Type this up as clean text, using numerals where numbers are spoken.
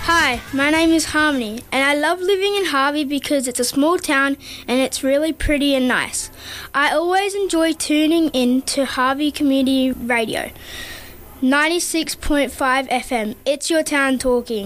Hi, my name is Harmony, and I love living in Harvey because it's a small town and it's really pretty and nice. I always enjoy tuning in to Harvey Community Radio, 96.5 FM. It's your town talking.